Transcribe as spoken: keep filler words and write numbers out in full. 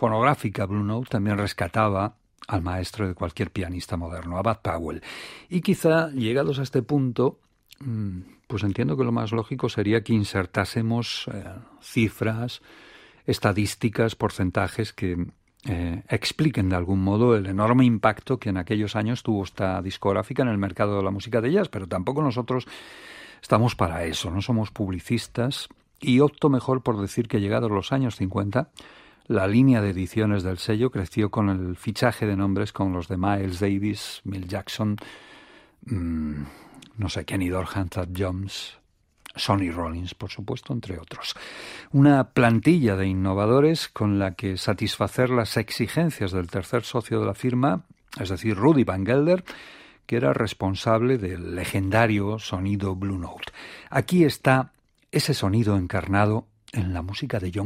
fonográfica Blue Note también rescataba al maestro de cualquier pianista moderno, a Bud Powell. Y quizá, llegados a este punto, pues entiendo que lo más lógico sería que insertásemos eh, cifras, estadísticas, porcentajes que eh, expliquen de algún modo el enorme impacto que en aquellos años tuvo esta discográfica en el mercado de la música de jazz, pero tampoco nosotros estamos para eso, no somos publicistas, y opto mejor por decir que llegados los años cincuenta, la línea de ediciones del sello creció con el fichaje de nombres como los de Miles Davis, Milt Jackson, mmm, no sé, Kenny Dorham, Thad Jones, Sonny Rollins, por supuesto, entre otros. Una plantilla de innovadores con la que satisfacer las exigencias del tercer socio de la firma, es decir, Rudy Van Gelder, que era responsable del legendario sonido Blue Note. Aquí está ese sonido encarnado en la música de John